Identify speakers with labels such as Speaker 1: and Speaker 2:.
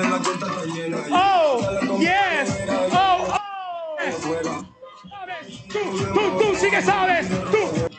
Speaker 1: Oh, yes. Oh, oh. Sabes, tú sí que sabes. Tú.